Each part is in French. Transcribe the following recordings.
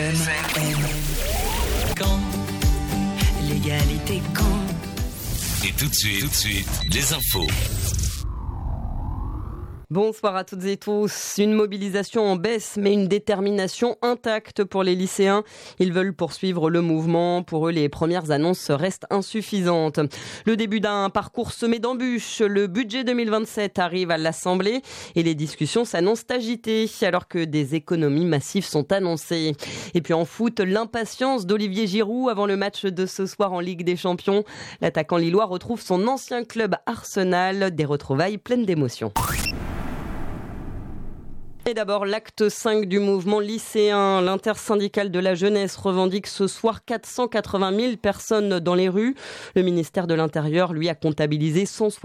Quand l'égalité quand. Et tout de suite, les infos. Bonsoir à toutes et tous. Une mobilisation en baisse, mais une détermination intacte pour les lycéens. Ils veulent poursuivre le mouvement. Pour eux, les premières annonces restent insuffisantes. Le début d'un parcours semé d'embûches. Le budget 2027 arrive à l'Assemblée et les discussions s'annoncent agitées alors que des économies massives sont annoncées. Et puis en foot, l'impatience d'Olivier Giroud avant le match de ce soir en Ligue des Champions. L'attaquant lillois retrouve son ancien club Arsenal. Des retrouvailles pleines d'émotions. Et d'abord, l'acte 5 du mouvement lycéen. L'intersyndicale de la jeunesse revendique ce soir 480 000 personnes dans les rues. Le ministère de l'Intérieur, lui, a comptabilisé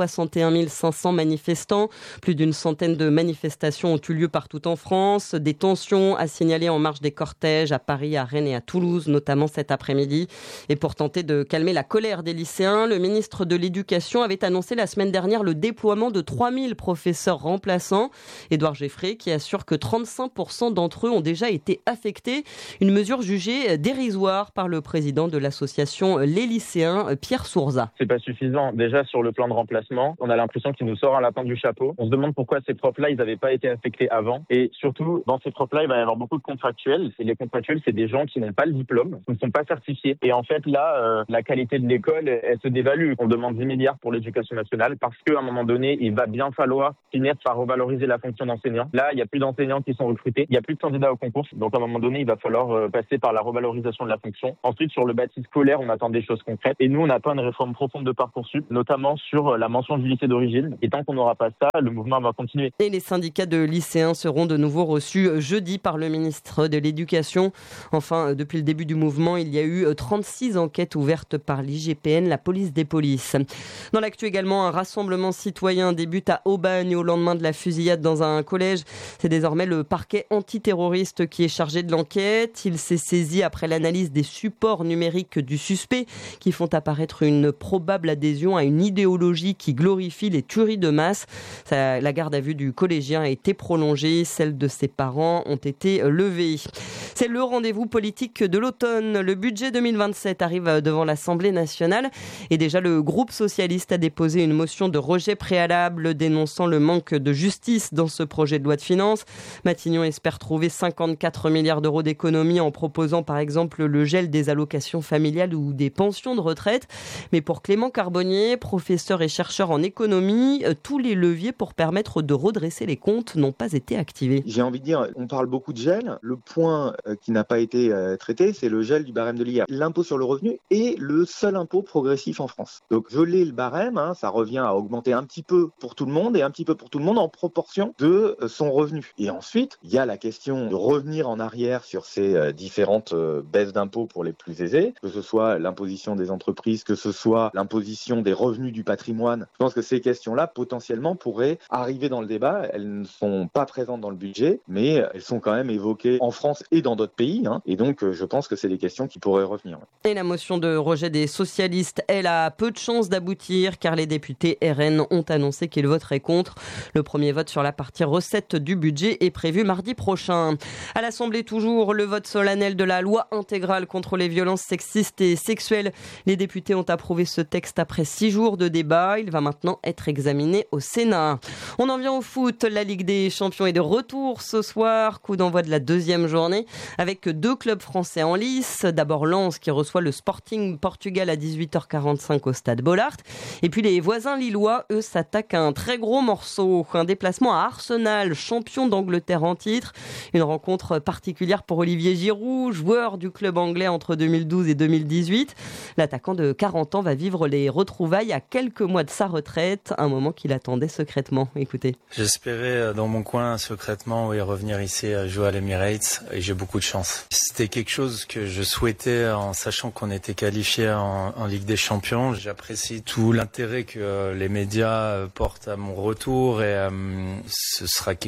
161 500 manifestants. Plus d'une centaine de manifestations ont eu lieu partout en France. Des tensions à signaler en marge des cortèges à Paris, à Rennes et à Toulouse, notamment cet après-midi. Et pour tenter de calmer la colère des lycéens, le ministre de l'Éducation avait annoncé la semaine dernière le déploiement de 3000 professeurs remplaçants. Édouard Geffray, qui assure que 35% d'entre eux ont déjà été affectés. Une mesure jugée dérisoire par le président de l'association Les Lycéens, Pierre Sourza. C'est pas suffisant. Déjà, sur le plan de remplacement, on a l'impression qu'il nous sort un lapin du chapeau. On se demande pourquoi ces profs-là, ils n'avaient pas été affectés avant. Et surtout, dans ces profs-là, il va y avoir beaucoup de contractuels. Et les contractuels, c'est des gens qui n'ont pas le diplôme, qui ne sont pas certifiés. Et en fait, là, la qualité de l'école, elle se dévalue. On demande 10 milliards pour l'éducation nationale parce qu'à un moment donné, il va bien falloir finir par revaloriser la fonction d'enseignant. Là, il y a plus d'enseignants qui sont recrutés. Il n'y a plus de candidats au concours. Donc, à un moment donné, il va falloir passer par la revalorisation de la fonction. Ensuite, sur le bâti scolaire, on attend des choses concrètes. Et nous, on attend une réforme profonde de Parcoursup, notamment sur la mention du lycée d'origine. Et tant qu'on n'aura pas ça, le mouvement va continuer. Et les syndicats de lycéens seront de nouveau reçus jeudi par le ministre de l'Éducation. Enfin, depuis le début du mouvement, il y a eu 36 enquêtes ouvertes par l'IGPN, la police des polices. Dans l'actu également, un rassemblement citoyen débute à Aubagne au lendemain de la fusillade dans un collège. C'est désormais le parquet antiterroriste qui est chargé de l'enquête. Il s'est saisi après l'analyse des supports numériques du suspect qui font apparaître une probable adhésion à une idéologie qui glorifie les tueries de masse. La garde à vue du collégien a été prolongée. Celles de ses parents ont été levées. C'est le rendez-vous politique de l'automne. Le budget 2027 arrive devant l'Assemblée nationale et déjà le groupe socialiste a déposé une motion de rejet préalable dénonçant le manque de justice dans ce projet de loi de finances. Matignon espère trouver 54 milliards d'euros d'économies en proposant par exemple le gel des allocations familiales ou des pensions de retraite. Mais pour Clément Carbonnier, professeur et chercheur en économie, tous les leviers pour permettre de redresser les comptes n'ont pas été activés. J'ai envie de dire, on parle beaucoup de gel. Le point qui n'a pas été traité, c'est le gel du barème de l'IR. L'impôt sur le revenu est le seul impôt progressif en France. Donc geler le barème, ça revient à augmenter un petit peu pour tout le monde et un petit peu pour tout le monde en proportion de son revenu. Et ensuite, il y a la question de revenir en arrière sur ces différentes baisses d'impôts pour les plus aisés, que ce soit l'imposition des entreprises, que ce soit l'imposition des revenus du patrimoine. Je pense que ces questions-là, potentiellement, pourraient arriver dans le débat. Elles ne sont pas présentes dans le budget, mais elles sont quand même évoquées en France et dans d'autres pays. Et donc, je pense que c'est des questions qui pourraient revenir. Et la motion de rejet des socialistes, elle a peu de chances d'aboutir, car les députés RN ont annoncé qu'ils voteraient contre. Le premier vote sur la partie recette du budget est prévu mardi prochain. À l'Assemblée toujours, le vote solennel de la loi intégrale contre les violences sexistes et sexuelles. Les députés ont approuvé ce texte après 6 jours de débat. Il va maintenant être examiné au Sénat. On en vient au foot. La Ligue des Champions est de retour ce soir. Coup d'envoi de la 2e journée avec 2 clubs français en lice. D'abord Lens qui reçoit le Sporting Portugal à 18h45 au stade Bollaert. Et puis les voisins lillois, eux, s'attaquent à un très gros morceau. Un déplacement à Arsenal, champion d'Angleterre en titre. Une rencontre particulière pour Olivier Giroud, joueur du club anglais entre 2012 et 2018. L'attaquant de 40 ans va vivre les retrouvailles à quelques mois de sa retraite, un moment qu'il attendait secrètement. Écoutez. J'espérais dans mon coin secrètement revenir ici jouer à l'Emirates et j'ai beaucoup de chance. C'était quelque chose que je souhaitais en sachant qu'on était qualifié en Ligue des Champions. J'apprécie tout l'intérêt que les médias portent à mon retour et ce sera quelque chose à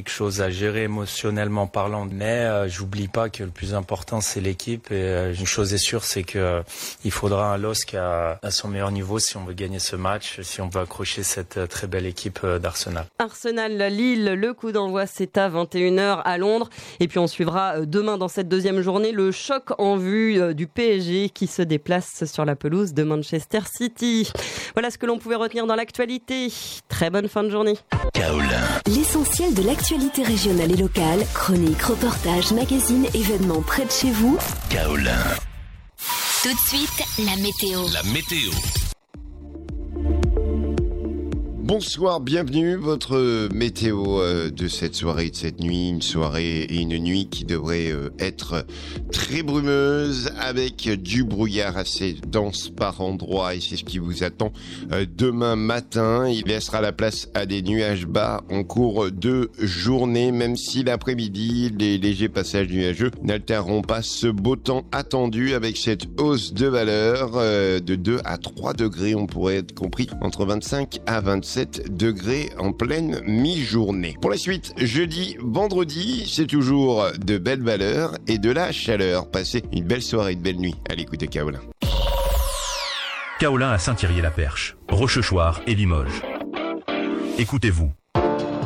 à gérer émotionnellement parlant. Mais j'oublie pas que le plus important c'est l'équipe et une chose est sûre, c'est que il faudra un LOSC à son meilleur niveau si on veut gagner ce match, si on veut accrocher cette très belle équipe d'Arsenal. Arsenal-Lille, le coup d'envoi c'est à 21h à Londres et puis on suivra demain dans cette deuxième journée le choc en vue du PSG qui se déplace sur la pelouse de Manchester City. Voilà ce que l'on pouvait retenir dans l'actualité. Très bonne fin de journée. Kaolin. L'essentiel de l'actualité régionale et locale, chroniques, reportages, magazines, événements près de chez vous. Kaolin. Tout de suite, la météo. La météo. Bonsoir, bienvenue, votre météo de cette soirée, de cette nuit, une soirée et une nuit qui devrait être très brumeuse avec du brouillard assez dense par endroits et c'est ce qui vous attend demain matin. Il laissera la place à des nuages bas en cours de journée, même si l'après-midi, les légers passages nuageux n'altéreront pas ce beau temps attendu avec cette hausse de valeur de 2 à 3 degrés, on pourrait être compris entre 25 à 27 degrés en pleine mi-journée. Pour la suite, jeudi, vendredi, c'est toujours de belles valeurs et de la chaleur. Passez une belle soirée, une belle nuit à l'écoute de Kaolin. Kaolin à Saint-Thierry-la-Perche, Rochechouart et Limoges. Écoutez-vous,